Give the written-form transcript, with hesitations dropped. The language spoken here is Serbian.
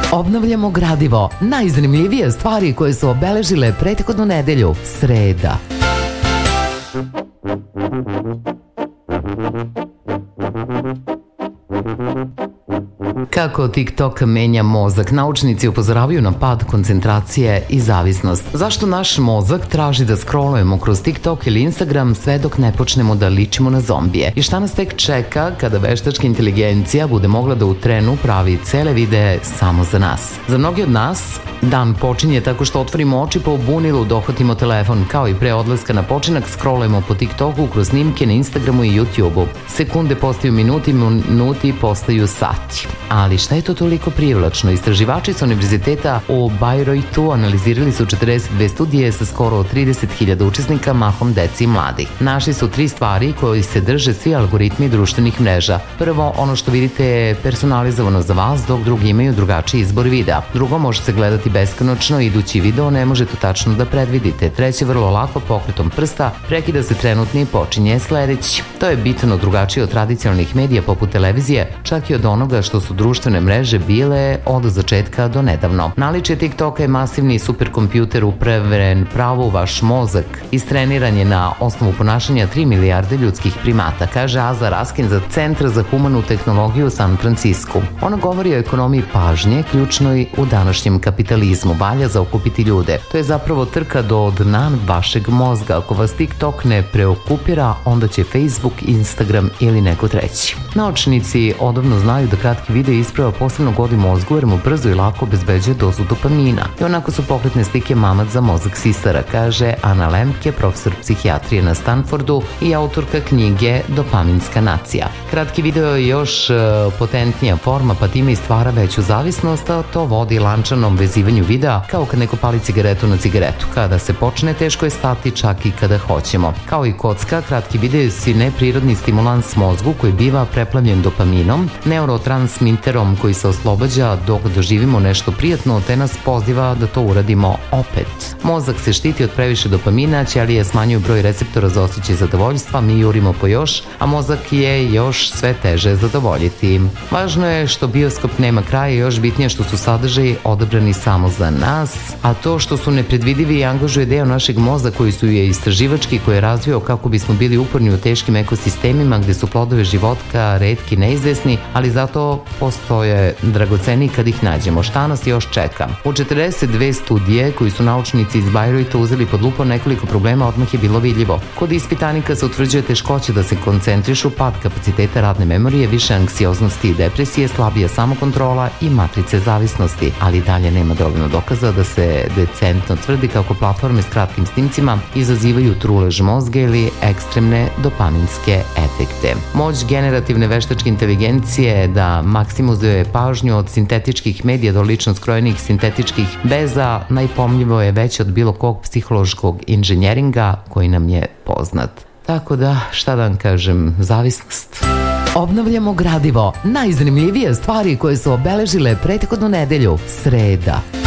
Obnavljamo gradivo, najzanimljivije stvari koje su obeležile prethodnu nedelju, sreda. Kako TikTok menja mozak? Naučnici upozoravaju na pad koncentracije i zavisnost. Zašto naš mozak traži da scrollujemo kroz TikTok ili Instagram sve dok ne počnemo da ličimo na zombije? I šta nas tek čeka kada veštačka inteligencija bude mogla da u trenu pravi cele videe samo za nas? Za mnogi od nas dan počinje tako što otvorimo oči pa u bunilu dohvatimo telefon, kao i pre odlaska na počinak scrollujemo po TikToku kroz snimke na Instagramu i YouTubeu. Sekunde postaju minuti, minuti postaju sati. Ali šta je to toliko privlačno? Istraživači sa univerziteta u Bayreuthu analizirali su 42 studije sa skoro 30.000 učesnika, mahom deci i mladih. Našli su 3 stvari koje se drže svi algoritmi društvenih mreža. Prvo, ono što vidite je personalizovano za vas, dok drugi imaju drugačiji izbor videa. Drugo, može se gledati beskonačno, idući video ne možete tačno da predvidite. Treće, vrlo lako pokretom prsta prekida se trenutni i počinje sledeći. To je bitno drugačije od tradicionalnih medija poput televizije, čak i od onoga što su društvene mreže bile od začetka do nedavno. Naličje TikToka je masivni superkompjuter upreveren pravo u vaš mozak. Istreniran je na osnovu ponašanja 3 milijarde ljudskih primata, kaže Aza Raskin za Centra za humanu tehnologiju u San Francisku. Ona govori o ekonomiji pažnje, ključnoj u današnjem kapitalizmu. Valja zaokupiti ljude. To je zapravo trka do dna vašeg mozga. Ako vas TikTok ne preokupira, onda će Facebook, Instagram ili neko treći. Naučnici odavno znaju da kratki video isprava posebno godi mozgu jer mu brzo i lako obezbeđuje dozu dopamina. I onako su pokretne slike mamac za mozak sisara, kaže Ana Lemke, profesor psihijatrije na Stanfordu i autorka knjige Dopaminska nacija. Kratki video je još potentnija forma, pa time i stvara veću zavisnost, a to vodi lančanom vezivanju videa, kao kad neko pali cigaretu na cigaretu. Kada se počne, teško je stati čak i kada hoćemo. Kao i kocka, kratki video si neprirodni stimulans mozgu koji biva preplavljen dopaminom, neurotransmiterom koji se oslobađa dok doživimo nešto prijatno, te nas poziva da to uradimo opet. Mozak se štiti od previše dopamina, ćelije smanjuju broj receptora za osjećaj zadovoljstva, mi jurimo po još, a mozak je još sve teže zadovoljiti. Važno je što bioskop nema kraja, još bitnije što su sadržaji odabrani samo za nas, a to što su nepredvidivi i angažuje deo našeg mozga koji su je istraživački, koji je razvio kako bismo bili uporni u teškim ekosistemima gde su plodove životka retki, neizvesni, ali zato postoje dragoceni kad ih nađemo. Šta nas još čeka? U 42 studije koji su naučnici iz Bayreutha uzeli pod lupo nekoliko problema odmah je bilo vidljivo. Kod ispitanika se utvrđuje teškoće da se koncentrišu, pad kapaciteta radne memorije, više anksioznosti i depresije, slabija samokontrola i matrice zavisnosti, ali dalje nema dovoljno dokaza da se decentno tvrdi kako platforme s kratkim snimcima izazivaju trulež mozga ili ekstremne dopaminske efekte. Moć generativne veštačke inteligencije je da maksimizuje pažnju od sintetičkih medija do lično skrojenih sintetičkih veza, najpomljivo je veće od bilo kog psihološkog inženjeringa koji nam je poznat. Tako da, šta da vam kažem, zavisnost. Obnavljamo gradivo, najzanimljivije stvari koje su obeležile prethodnu nedelju, sreda.